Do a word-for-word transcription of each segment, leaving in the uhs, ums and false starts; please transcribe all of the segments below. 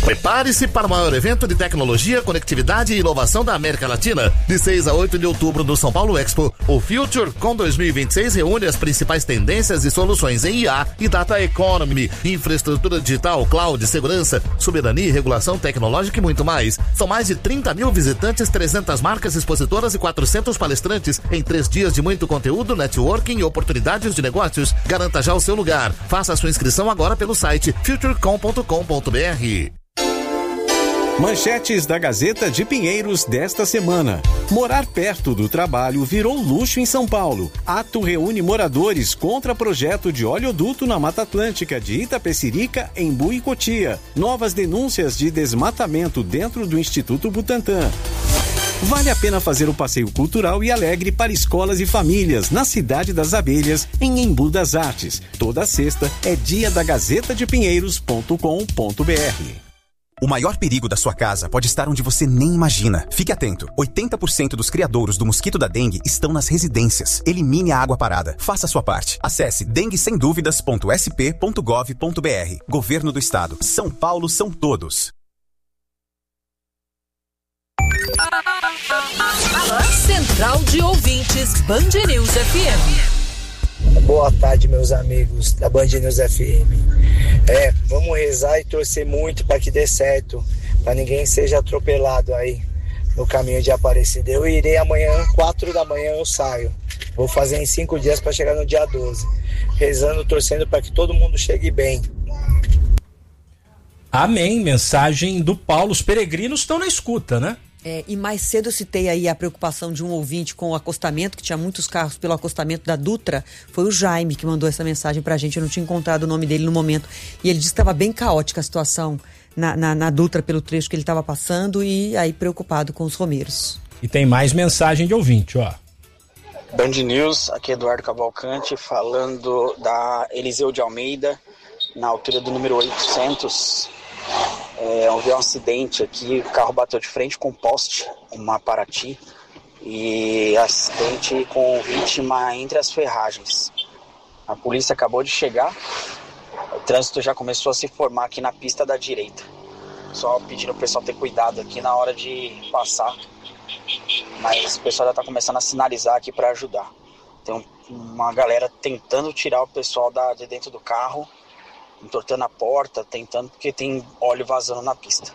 Prepare-se para o maior evento de tecnologia, conectividade e inovação da América Latina. De seis a oito de outubro no São Paulo Expo, o FutureCon dois mil e vinte e seis reúne as principais tendências e soluções em I A e Data Economy, infraestrutura digital, cloud, segurança, soberania, regulação tecnológica e muito mais. São mais de trinta mil visitantes, trezentas marcas expositoras e quatrocentos palestrantes em três dias de muito conteúdo, networking e oportunidades de negócios. Garanta já o seu lugar. Faça a sua inscrição agora pelo site futurecom ponto com ponto b r. Manchetes da Gazeta de Pinheiros desta semana. Morar perto do trabalho virou luxo em São Paulo. Ato reúne moradores contra projeto de oleoduto na Mata Atlântica de Itapecerica, Embu e Cotia. Novas denúncias de desmatamento dentro do Instituto Butantan. Vale a pena fazer o passeio cultural e alegre para escolas e famílias na Cidade das Abelhas, em Embu das Artes. Toda sexta é dia da gazeta de pinheiros ponto com ponto b r. O maior perigo da sua casa pode estar onde você nem imagina. Fique atento. oitenta por cento dos criadouros do mosquito da dengue estão nas residências. Elimine a água parada. Faça a sua parte. Acesse dengue sem dúvidas ponto s p ponto gov ponto b r. Governo do Estado. São Paulo são todos. Central de Ouvintes Band News F M. Boa tarde, meus amigos da Band News F M. É, vamos rezar e torcer muito para que dê certo, para ninguém seja atropelado aí no caminho de Aparecida. Eu irei amanhã, quatro da manhã eu saio. Vou fazer em cinco dias para chegar no dia doze. Rezando, torcendo para que todo mundo chegue bem. Amém. Mensagem do Paulo. Os peregrinos estão na escuta, né? É, e mais cedo eu citei aí a preocupação de um ouvinte com o acostamento, que tinha muitos carros pelo acostamento da Dutra. Foi o Jaime que mandou essa mensagem pra gente. Eu não tinha encontrado o nome dele no momento. E ele disse que estava bem caótica a situação na, na, na Dutra pelo trecho que ele estava passando e aí preocupado com os romeiros. E tem mais mensagem de ouvinte, ó. Band News, aqui é Eduardo Cavalcante falando da Eliseu de Almeida, na altura do número oitocentos. É, houve um acidente aqui, o carro bateu de frente com um poste, uma Paraty, e acidente com vítima entre as ferragens. A polícia acabou de chegar, o trânsito já começou a se formar aqui na pista da direita. Só pedindo o pessoal ter cuidado aqui na hora de passar, mas o pessoal já está começando a sinalizar aqui para ajudar. Tem um, uma galera tentando tirar o pessoal da, de dentro do carro, entortando a porta, tentando, porque tem óleo vazando na pista.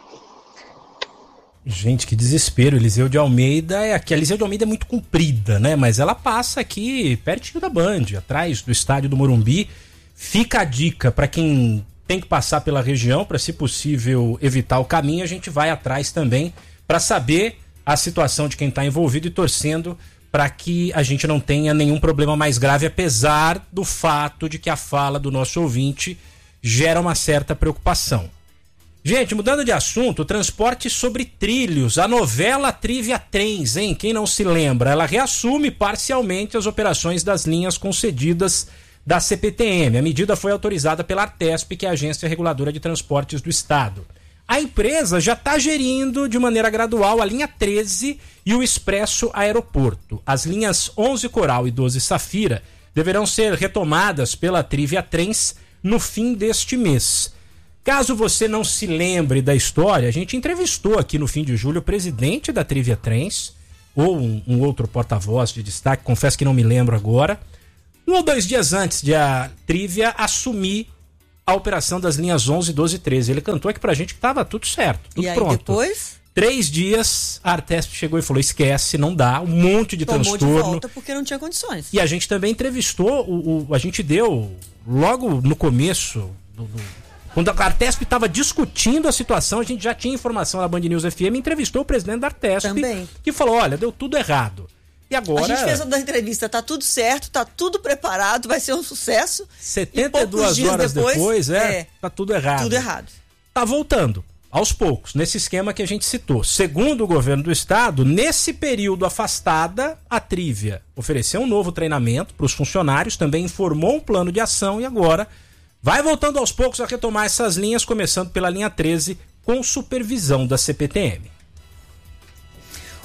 Gente, que desespero. Eliseu de Almeida é aqui. A Eliseu de Almeida é muito comprida, né? Mas ela passa aqui pertinho da Band, atrás do estádio do Morumbi. Fica a dica para quem tem que passar pela região, para, se possível, evitar o caminho. A gente vai atrás também para saber a situação de quem está envolvido e torcendo para que a gente não tenha nenhum problema mais grave, apesar do fato de que a fala do nosso ouvinte gera uma certa preocupação. Gente, mudando de assunto, transporte sobre trilhos, a novela Trivia Trens, hein? Quem não se lembra, ela reassume parcialmente as operações das linhas concedidas da C P T M. A medida foi autorizada pela Artesp, que é a Agência Reguladora de Transportes do Estado. A empresa já está gerindo de maneira gradual a linha treze e o Expresso Aeroporto. As linhas onze Coral e doze Safira deverão ser retomadas pela Trivia Trens no fim deste mês. Caso você não se lembre da história, a gente entrevistou aqui no fim de julho o presidente da Trivia Trens, ou um, um outro porta-voz de destaque, confesso que não me lembro agora, um ou dois dias antes de a Trivia assumir a operação das linhas onze, doze e treze. Ele cantou aqui pra gente que tava tudo certo, tudo e aí, pronto. Depois? Três dias, a Artesp chegou e falou, esquece, não dá, um monte de Tomou transtorno. de volta porque não tinha condições. E a gente também entrevistou, o, o, a gente deu, logo no começo, do, do, quando a Artesp estava discutindo a situação, a gente já tinha informação da Band News F M, entrevistou o presidente da Artesp, também, que falou, olha, deu tudo errado. E agora... A gente fez a entrevista, tá tudo certo, tá tudo preparado, vai ser um sucesso. setenta e duas horas depois, depois é, é, tá tudo errado. Tudo errado. Tá voltando. Aos poucos, nesse esquema que a gente citou. Segundo o governo do estado, nesse período afastada, a Trivia ofereceu um novo treinamento para os funcionários, também informou um plano de ação e agora vai voltando aos poucos a retomar essas linhas, começando pela linha treze, com supervisão da C P T M.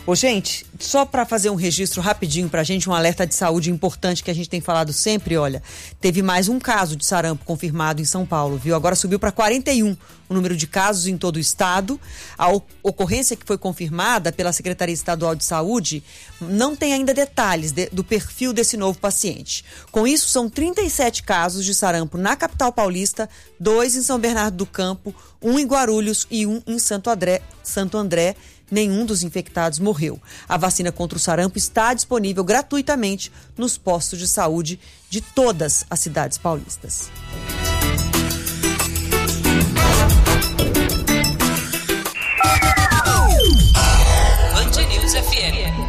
Ô, gente, só para fazer um registro rapidinho pra gente, um alerta de saúde importante que a gente tem falado sempre, olha, teve mais um caso de sarampo confirmado em São Paulo, viu? Agora subiu para quarenta e um o número de casos em todo o estado. A ocorrência que foi confirmada pela Secretaria Estadual de Saúde não tem ainda detalhes de, do perfil desse novo paciente. Com isso, são trinta e sete casos de sarampo na capital paulista, dois em São Bernardo do Campo, um em Guarulhos e um em Santo André, Santo André. Nenhum dos infectados morreu. A vacina contra o sarampo está disponível gratuitamente nos postos de saúde de todas as cidades paulistas. Band News F M.